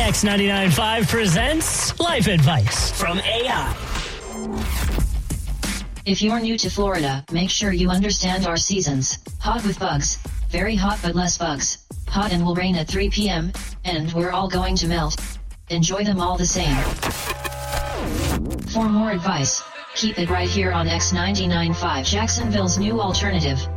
X99.5 presents Life Advice from AI. If you're new to Florida, make sure you understand our seasons. Hot with bugs, very hot but less bugs. Hot and will rain at 3 p.m., and we're all going to melt. Enjoy them all the same. For more advice, keep it right here on X99.5, Jacksonville's new alternative.